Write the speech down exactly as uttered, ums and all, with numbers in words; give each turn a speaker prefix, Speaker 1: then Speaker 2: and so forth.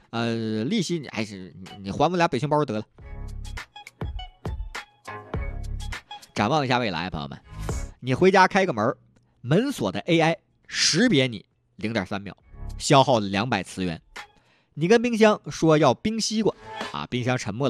Speaker 1: 呃，利息你还是你你还我俩表情包得了。展望一下未来，朋友们，你回家开个门，门锁的 A I 识别你零点三秒，消耗两百磁元。你跟冰箱说要冰西瓜啊，冰箱沉默了。